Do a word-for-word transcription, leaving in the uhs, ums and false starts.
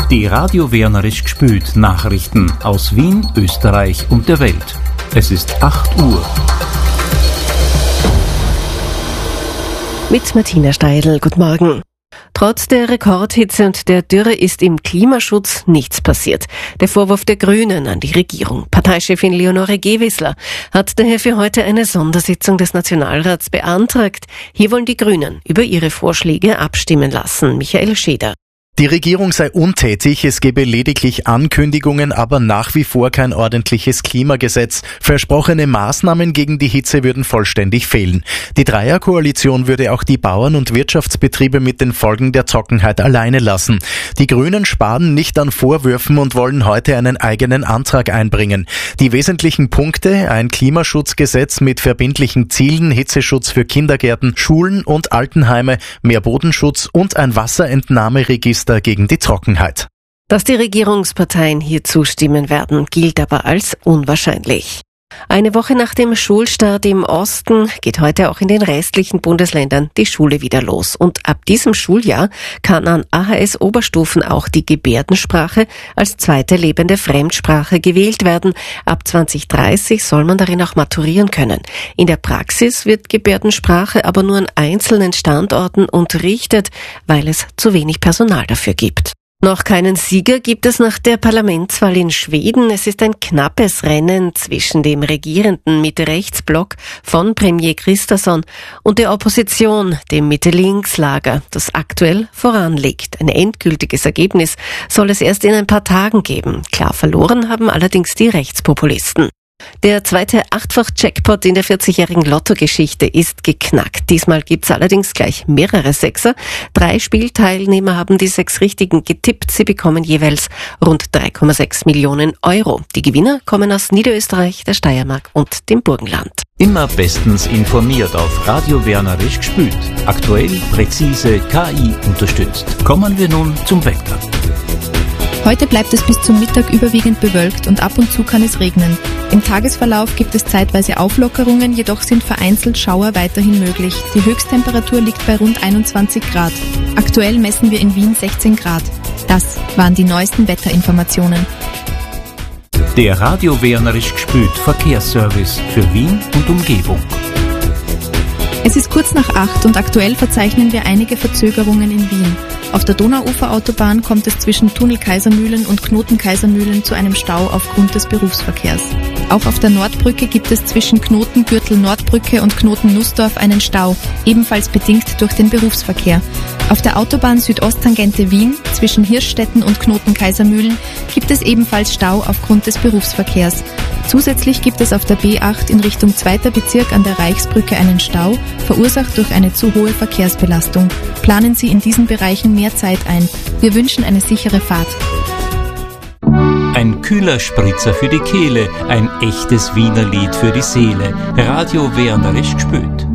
Die Radio Wernerisch gespült Nachrichten aus Wien, Österreich und der Welt. Es ist acht Uhr. Mit Martina Steidl, guten Morgen. Trotz der Rekordhitze und der Dürre ist im Klimaschutz nichts passiert. Der Vorwurf der Grünen an die Regierung. Parteichefin Leonore Gewissler hat daher für heute eine Sondersitzung des Nationalrats beantragt. Hier wollen die Grünen über ihre Vorschläge abstimmen lassen. Michael Scheder. Die Regierung sei untätig, es gebe lediglich Ankündigungen, aber nach wie vor kein ordentliches Klimagesetz. Versprochene Maßnahmen gegen die Hitze würden vollständig fehlen. Die Dreierkoalition würde auch die Bauern und Wirtschaftsbetriebe mit den Folgen der Trockenheit alleine lassen. Die Grünen sparen nicht an Vorwürfen und wollen heute einen eigenen Antrag einbringen. Die wesentlichen Punkte: ein Klimaschutzgesetz mit verbindlichen Zielen, Hitzeschutz für Kindergärten, Schulen und Altenheime, mehr Bodenschutz und ein Wasserentnahmeregister gegen die Trockenheit. Dass die Regierungsparteien hier zustimmen werden, gilt aber als unwahrscheinlich. Eine Woche nach dem Schulstart im Osten geht heute auch in den restlichen Bundesländern die Schule wieder los. Und ab diesem Schuljahr kann an A H S-Oberstufen auch die Gebärdensprache als zweite lebende Fremdsprache gewählt werden. Ab zwanzig dreißig soll man darin auch maturieren können. In der Praxis wird Gebärdensprache aber nur an einzelnen Standorten unterrichtet, weil es zu wenig Personal dafür gibt. Noch keinen Sieger gibt es nach der Parlamentswahl in Schweden. Es ist ein knappes Rennen zwischen dem regierenden Mitte-Rechts-Block von Premier Kristersson und der Opposition, dem Mitte-Links-Lager, das aktuell voranliegt. Ein endgültiges Ergebnis soll es erst in ein paar Tagen geben. Klar verloren haben allerdings die Rechtspopulisten. Der zweite Achtfach-Jackpot in der vierzigjährigen Lotto-Geschichte ist geknackt. Diesmal gibt's allerdings gleich mehrere Sechser. Drei Spielteilnehmer haben die sechs Richtigen getippt. Sie bekommen jeweils rund drei Komma sechs Millionen Euro. Die Gewinner kommen aus Niederösterreich, der Steiermark und dem Burgenland. Immer bestens informiert auf Radio Wernerisch gespült. Aktuell, präzise, K I unterstützt. Kommen wir nun zum Wetter. Heute bleibt es bis zum Mittag überwiegend bewölkt und ab und zu kann es regnen. Im Tagesverlauf gibt es zeitweise Auflockerungen, jedoch sind vereinzelt Schauer weiterhin möglich. Die Höchsttemperatur liegt bei rund einundzwanzig Grad. Aktuell messen wir in Wien sechzehn Grad. Das waren die neuesten Wetterinformationen. Der Radio Wernerisch gespült Verkehrsservice für Wien und Umgebung. Es ist kurz nach acht und aktuell verzeichnen wir einige Verzögerungen in Wien. Auf der Donauuferautobahn kommt es zwischen Tunnel Kaisermühlen und Knoten Kaisermühlen zu einem Stau aufgrund des Berufsverkehrs. Auch auf der Nordbrücke gibt es zwischen Knoten Gürtel Nordbrücke und Knoten Nussdorf einen Stau, ebenfalls bedingt durch den Berufsverkehr. Auf der Autobahn Südosttangente Wien zwischen Hirschstetten und Knoten Kaisermühlen gibt es ebenfalls Stau aufgrund des Berufsverkehrs. Zusätzlich gibt es auf der B acht in Richtung zweiter Bezirk an der Reichsbrücke einen Stau, verursacht durch eine zu hohe Verkehrsbelastung. Planen Sie in diesen Bereichen mehr Zeit ein. Wir wünschen eine sichere Fahrt. Ein kühler Spritzer für die Kehle, ein echtes Wiener Lied für die Seele. Radio Wernerisch gespült.